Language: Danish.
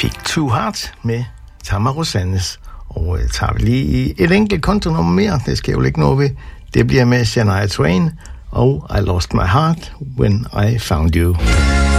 fik Too Hard med Tamara Sandnes. Og tager vi lige et enkelt kontonummer mere. Det skal jeg jo ikke nå ved. Det bliver med Shania Twain og I Lost My Heart When I Found You.